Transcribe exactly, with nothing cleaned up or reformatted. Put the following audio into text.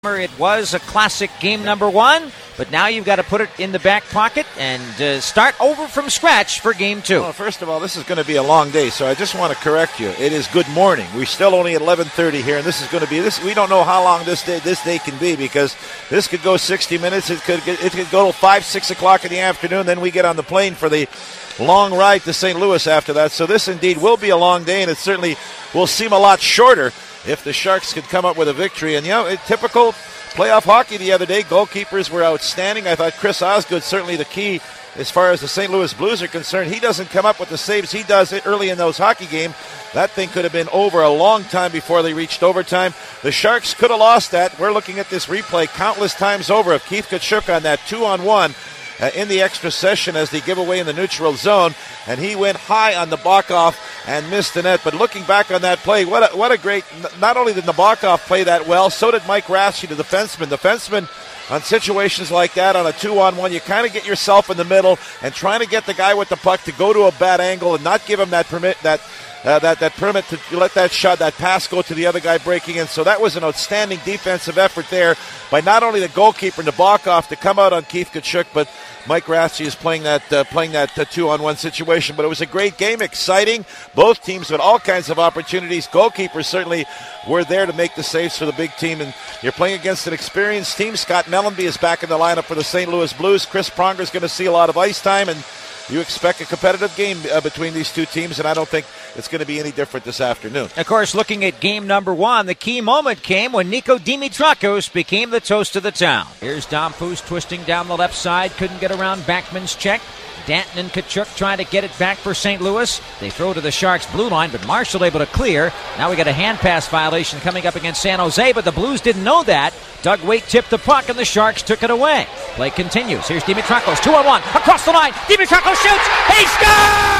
It was a classic game number one, but now you've got to put it in the back pocket and uh, start over from scratch for game two. Well, first of all, this is going to be a long day, so I just want to correct you. It is good morning. We're still only at eleven thirty here, and this is going to be this. We don't know how long this day this day can be because this could go sixty minutes. It could it could go till five, six o'clock in the afternoon. Then we get on the plane for the long ride to Saint Louis after that. So this indeed will be a long day, and it certainly will seem a lot shorter if the Sharks could come up with a victory. And, you know, it, typical playoff hockey the other day, goalkeepers were outstanding. I thought Chris Osgood certainly the key as far as the Saint Louis Blues are concerned. He doesn't come up with the saves he does early in those hockey games. That thing could have been over a long time before they reached overtime. The Sharks could have lost that. We're looking at this replay countless times over of Keith Tkachuk on that two-on-one Uh, in the extra session as they give away in the neutral zone, and he went high on Nabokov and missed the net. But looking back on that play, what a, what a great, not only did Nabokov play that well, so did Mike Rathje, the defenseman. Defenseman on situations like that, on a two-on-one, you kind of get yourself in the middle and trying to get the guy with the puck to go to a bad angle and not give him that permit, that Uh, that, that permit to let that shot, that pass go to the other guy breaking in. So that was an outstanding defensive effort there by not only the goalkeeper Nabokov to come out on Keith Tkachuk, but Mike Rathje is playing that uh, playing that uh, two-on-one situation. But it was a great game, exciting. Both teams had all kinds of opportunities. Goalkeepers certainly were there to make the saves for the big team. And you're playing against an experienced team. Scott Mellanby is back in the lineup for the Saint Louis Blues. Chris Pronger is going to see a lot of ice time, and you expect a competitive game uh, between these two teams, and I don't think it's going to be any different this afternoon. Of course, looking at game number one, the key moment came when Nico Dimitrakos became the toast of the town. Here's Dom Foose twisting down the left side, couldn't get around Backman's check. Danton and Tkachuk trying to get it back for Saint Louis. They throw to the Sharks' blue line, but Marshall able to clear. Now we got a hand pass violation coming up against San Jose, but the Blues didn't know that. Doug Weight tipped the puck, and the Sharks took it away. Play continues. Here's Dimitrakos, two on one, across the line. Dimitrakos shoots. He scores!